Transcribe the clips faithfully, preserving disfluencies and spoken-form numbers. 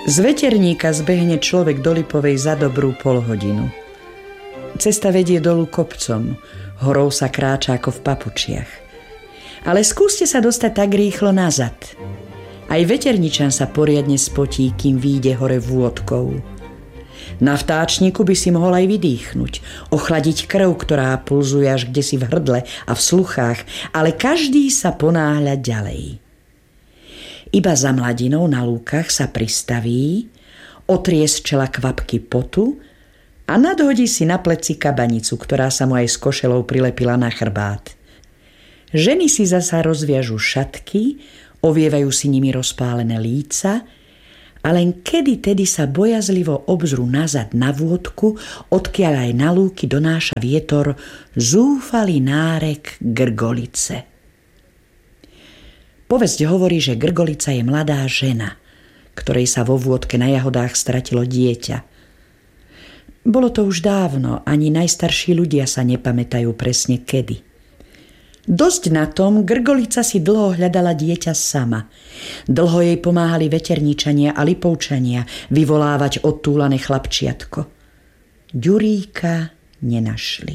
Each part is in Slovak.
Z veterníka zbehne človek do Lipovej za dobrú polhodinu. Cesta vedie dolu kopcom, horou sa kráča ako v papučiach. Ale skúste sa dostať tak rýchlo nazad. Aj veterničan sa poriadne spotí, kým výjde hore vôdkou. Na vtáčniku by si mohol aj vydýchnuť, ochladiť krv, ktorá pulzuje až kdesi v hrdle a v sluchách, ale každý sa ponáhľa ďalej. Iba za mladinou na lúkach sa pristaví, otrie z čela kvapky potu a nadhodí si na pleci kabanicu, ktorá sa mu aj s košelou prilepila na chrbát. Ženy si zasa rozviažu šatky, ovievajú si nimi rozpálené líca a len kedy tedy sa bojazlivo obzrú nazad na vôdku, odkiaľ aj na lúky donáša vietor zúfalý nárek grgolice. Povesť hovorí, že grgolica je mladá žena, ktorej sa vo vôdke na jahodách stratilo dieťa. Bolo to už dávno, ani najstarší ľudia sa nepamätajú presne kedy. Dosť na tom, grgolica si dlho hľadala dieťa sama. Dlho jej pomáhali veterničania a lipovčania vyvolávať odtúlané chlapčiatko. Ďuríka nenašli.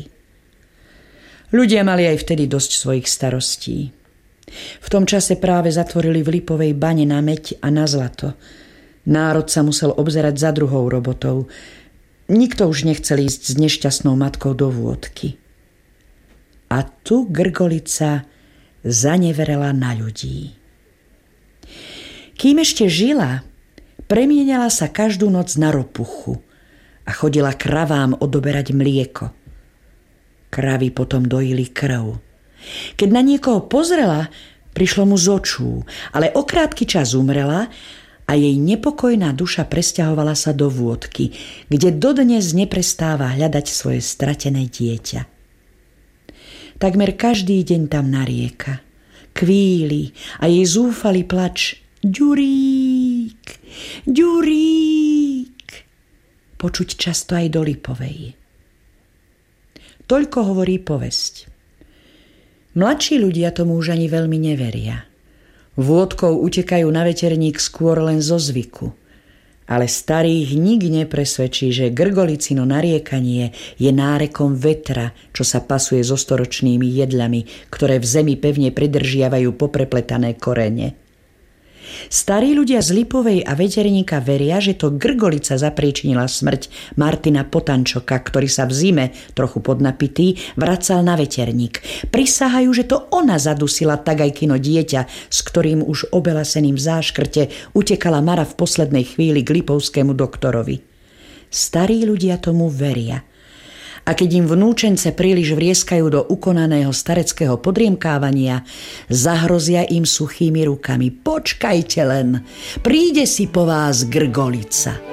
Ľudia mali aj vtedy dosť svojich starostí. V tom čase práve zatvorili v Lipovej bane na mäď a na zlato. Národ sa musel obzerať za druhou robotou. Nikto už nechcel ísť s nešťastnou matkou do vôdky. A tu grgolica zaneverela na ľudí. Kým ešte žila, premienala sa každú noc na ropuchu a chodila kravám odoberať mlieko. Kravy potom dojili krv. Keď na niekoho pozrela, prišlo mu z očú, ale o krátky čas umrela a jej nepokojná duša presťahovala sa do vôdky, kde dodnes neprestáva hľadať svoje stratené dieťa. Takmer každý deň tam narieka, kvíli a jej zúfalý plač Ďurík, Ďurík, počuť často aj do Lipovej. Toľko hovorí povesť. Mladší ľudia tomu už ani veľmi neveria. Vôdkou utekajú na veterník skôr len zo zvyku. Ale starých nik nepresvedčí, že grgolicino nariekanie je nárekom vetra, čo sa pasuje so storočnými jedľami, ktoré v zemi pevne pridržiavajú poprepletané korene. Starí ľudia z Lipovej a veterníka veria, že to grgolica zapríčinila smrť Martina Potančoka, ktorý sa v zime, trochu podnapitý, vracal na veterník. Prisahajú, že to ona zadusila Tagajkino dieťa, s ktorým už obelaseným v záškrte utekala Mara v poslednej chvíli k lipovskému doktorovi. Starí ľudia tomu veria. A keď im vnúčence príliš vrieskajú do ukonaného stareckého podriemkávania, zahrozia im suchými rukami. Počkajte len, príde si po vás grgolica.